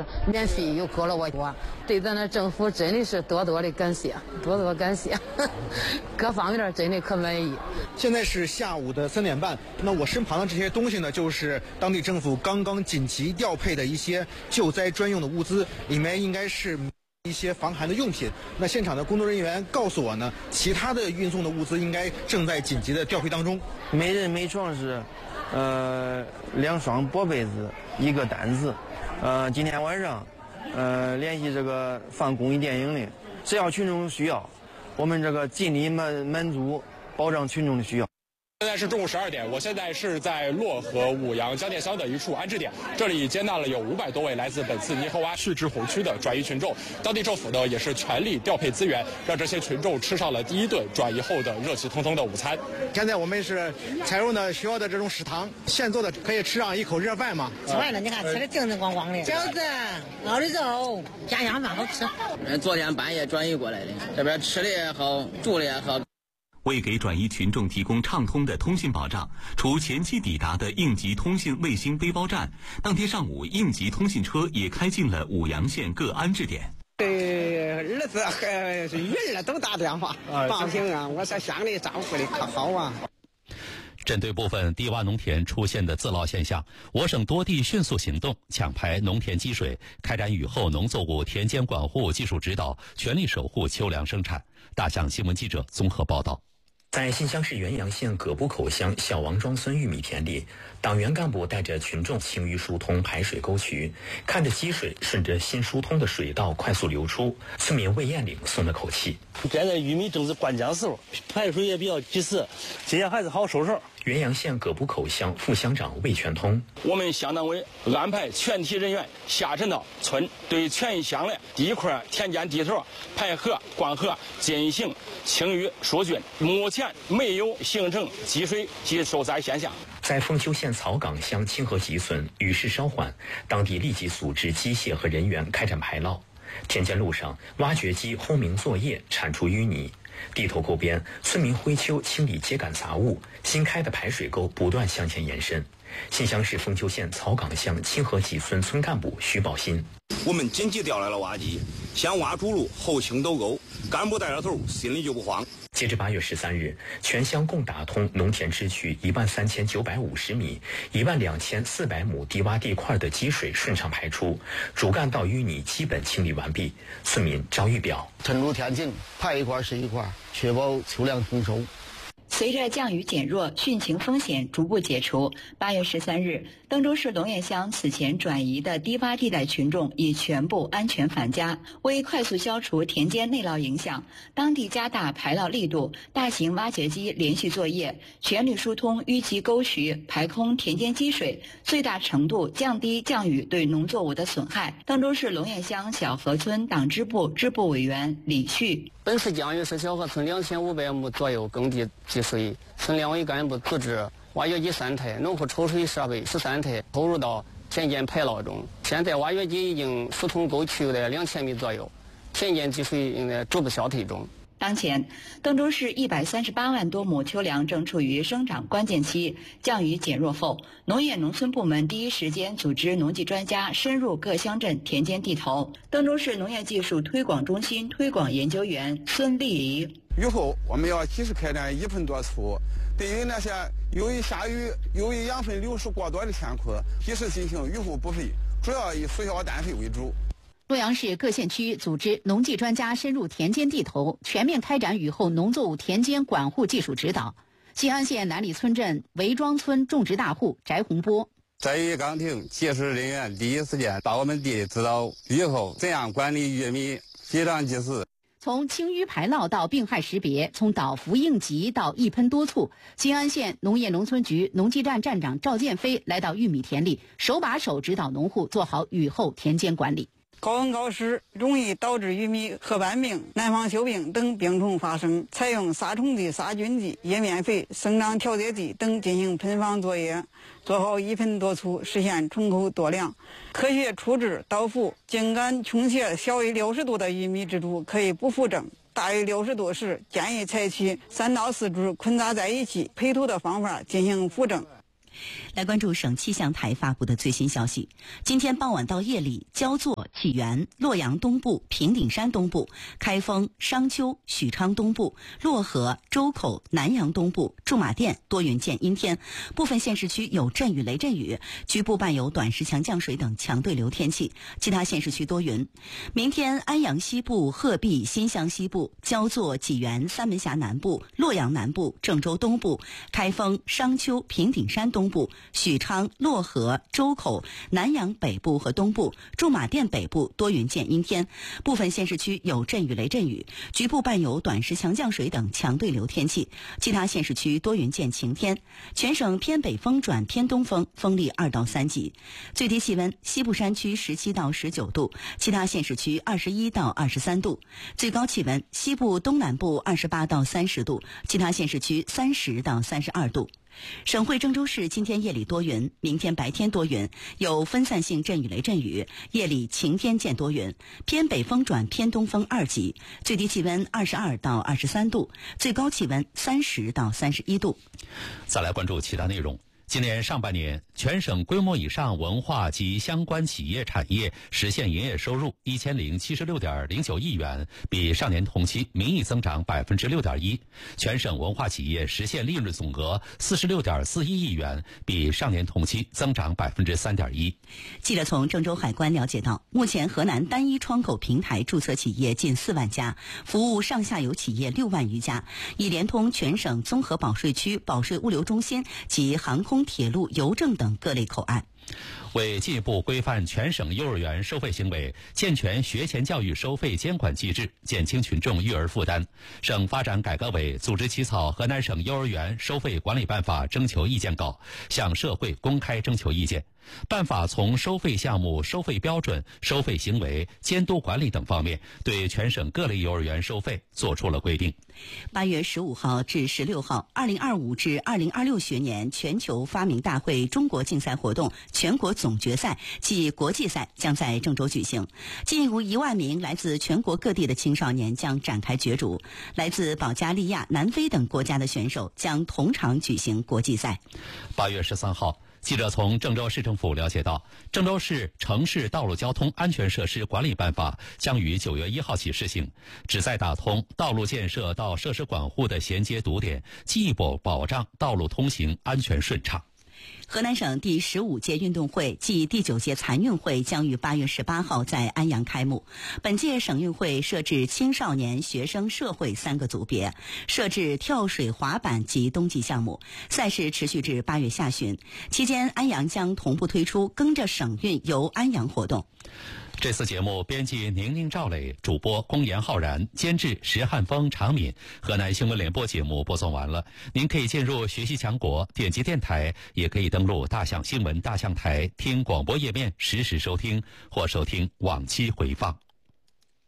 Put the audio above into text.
免费又给了我，对咱的政府真的是多多的感谢，多多感谢，各方面真的可满意。 现在是下午的3点半，那我身旁的这些东西呢，就是当地政府刚刚紧急调配的一些救灾专用的物资，里面应该是一些防寒的用品。那现场的工作人员告诉我呢，其他的运送的物资应该正在紧急的调配当中。 每人每床是2双薄被子，1个单子。今天晚上联系这个放公益电影的，只要群众需要，我们这个尽力满足，保障群众的需要。 现在是中午12点，我现在是在漯河五阳江店乡的一处安置点，这里接纳了有500多位来自本次泥河洼旭日红区的转移群众。当地政府呢也是全力调配资源，让这些群众吃上了第一顿转移后的热气腾腾的午餐。 现在我们是采用的学校的这种食堂现做的，可以吃上一口热饭嘛。 吃完了你看吃的精神光光的，饺子、熬的肉，家乡饭好吃。 昨天半夜转移过来的，这边吃的也好，住的也好。 为给转移群众提供畅通的通信保障，除前期抵达的应急通信卫星背包站，当天上午应急通信车也开进了五阳县各安置点。 儿子和女儿都打电话报平安，我说乡里照顾的可好啊。 针对部分低洼农田出现的自涝现象，我省多地迅速行动，抢排农田积水，开展雨后农作物田间管护技术指导，全力守护秋粮生产。大象新闻记者综合报道。 在信乡市原阳县葛布口乡小王庄村玉米田里，党员干部带着群众清淤疏通排水沟渠，看着积水顺着新疏通的水道快速流出，村民魏艳岭松了口气。 现在玉米正是灌浆时候，排水也比较及时，今天还是好收手。 原阳县葛布口乡副乡长魏全通， 我们乡党委安排全体人员下沉到村，对全乡的第一块田间地头排河灌河进行清淤疏浚，目前没有形成积水及受灾现象。 在凤丘县草岗乡清河集村，雨势稍缓，当地立即组织机械和人员开展排涝。田间路上，挖掘机轰鸣作业，铲除淤泥。地头沟边，村民挥锹清理秸秆杂物，新开的排水沟不断向前延伸。信乡市凤丘县草岗乡清河集村村干部徐宝新， 我们紧急调来了挖机，先挖主路，后清斗沟，干部带着头，心里就不慌。 截至8月13日，全乡共打通农田支区13950米、12400亩低洼地块的积水顺畅排出，主干道淤泥基本清理完毕。村民赵玉表： 沉入田井，排一块是一块，确保秋粮丰收。 随着降雨减弱，汛情风险逐步解除，8月13日，登州市龙堰乡此前转移的低洼地带群众已全部安全返家。为快速消除田间内涝影响，当地加大排涝力度，大型挖掘机连续作业，全力疏通淤积沟渠，排空田间积水，最大程度降低降雨对农作物的损害。登州市龙堰乡小河村党支部支部委员李旭： 本次降雨是小河村2500亩左右耕地积水，村两委干部组织挖掘机3台、农户抽水设备13台投入到田间排涝中。现在挖掘机已经疏通沟渠的2000米左右，田间积水逐步消退中。 当前，登州市138万多亩秋粮正处于生长关键期。降雨减弱后，农业农村部门第一时间组织农技专家深入各乡镇田间地头。登州市农业技术推广中心推广研究员孙丽仪： 雨后我们要及时开展1盆多粗，对于那些由于下雨、由于养分流失过多的田库，及时进行雨后补肥，主要以速效氮肥为主。 洛阳市各县区组织农技专家深入田间地头，全面开展雨后农作物田间管护技术指导。西安县南里村镇韦庄村种植大户翟洪波： 在雨刚停，技术人员第一时间到我们地里指导雨后怎样管理玉米，非常及时。 从清淤排涝到病害识别，从导伏应急到一喷多促，西安县农业农村局农技站站长赵建飞来到玉米田里，手把手指导农户做好雨后田间管理。 高温高湿容易导致玉米褐斑病、南方锈病等病虫发生，采用杀虫剂、杀菌剂、叶面肥、生长调节剂等进行喷防作业，做好一喷多粗，实现纯口多粮。科学处置导腐，茎秆倾斜小于60度的玉米植株可以不复正，大于60度时建议采取3到4株捆扎在一起培土的方法进行复正。 来关注省气象台发布的最新消息，今天傍晚到夜里，焦作济源、洛阳东部、平顶山东部、开封、商丘、许昌东部、漯河、周口、南阳东部、驻马店多云见阴天，部分县市区有阵雨雷阵雨，局部伴有短时强降水等强对流天气，其他县市区多云。明天安阳西部、鹤壁、新乡西部、焦作、济源、三门峡南部、洛阳南部、郑州东部、开封、商丘、平顶山东部、许昌、漯河、周口、南阳北部和东部、驻马店北部多云见阴天，部分县市区有阵雨雷阵雨，局部伴有短时强降水等强对流天气，其他县市区多云见晴天。全省偏北风转偏东风，风力2到3级。最低气温，西部山区17到19度，其他县市区21到23度。最高气温，西部东南部28到30度，其他县市区30到32度。省会郑州市今天夜里多云，明天白天多云，有分散性阵雨雷阵雨，夜里晴天见多云，偏北风转偏东风2级，最低气温22到23度，最高气温30到31度。 再来关注其他内容。今年上半年，全省规模以上文化及相关企业产业实现营业收入1076.09亿元，比上年同期名义增长6.1%。全省文化企业实现利润总额46.41亿元，比上年同期增长3.1%。 记者从郑州海关了解到，目前河南单一窗口平台注册企业近4万家，服务上下游企业6万余家，已连通全省综合保税区、保税物流中心及航空、铁路、邮政等各类口岸。 为进一步规范全省幼儿园收费行为，健全学前教育收费监管机制，减轻群众育儿负担，省发展改革委组织起草《河南省幼儿园收费管理办法》征求意见稿，向社会公开征求意见。办法从收费项目、收费标准、收费行为、监督管理等方面，对全省各类幼儿园收费作出了规定。 8月15号至16号，2025至2026学年全球发明大会中国竞赛活动全国总决赛暨国际赛将在郑州举行，近1万名来自全国各地的青少年将展开角逐，来自保加利亚、南非等国家的选手将同场举行国际赛。 8月13号。记者从郑州市政府了解到，郑州市城市道路交通安全设施管理办法将于9月1号起施行，旨在打通道路建设到设施管护的衔接堵点，进一步保障道路通行安全顺畅。 河南省第15届运动会暨第9届残运会将于8月18号在安阳开幕。本届省运会设置青少年、学生、社会3个组别，设置跳水、滑板及冬季项目。赛事持续至8月下旬，期间安阳将同步推出跟着省运游安阳活动。 这次节目编辑宁宁、赵磊，主播龚岩、浩然，监制石汉峰、常敏。河南新闻联播节目播送完了，您可以进入学习强国，点击电台，也可以登录大象新闻大象台听广播页面实时收听或收听往期回放。